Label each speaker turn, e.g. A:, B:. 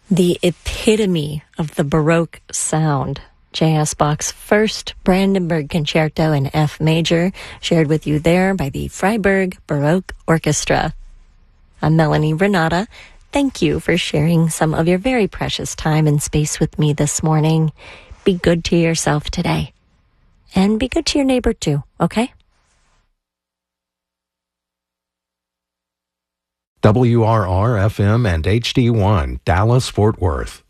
A: The epitome of the Baroque sound. J.S. Bach's first Brandenburg Concerto in F major, shared with you there by the Freiburg Baroque Orchestra. I'm Melanie Renata. Thank you for sharing some of your very precious time and space with me this morning. Be good to yourself today. And be good to your neighbor too, okay?
B: WRR-FM and HD1, Dallas, Fort Worth.